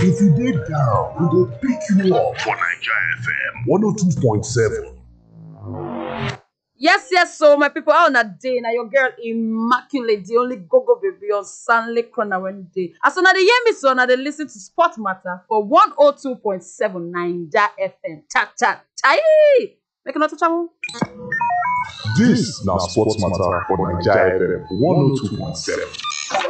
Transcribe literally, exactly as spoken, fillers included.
If you dey down, we go pick you up for Naija F M one oh two point seven. Yes, yes, so my people, how on a day now your girl Immaculate, the only go-go baby on Stanley Corner when day. As soon as they hear me, so now they listen to Sport Matter for one oh two point seven Naija F M. Chat, chat, chai! Make another channel. This na Sports Matter for Naija F M one oh two point seven.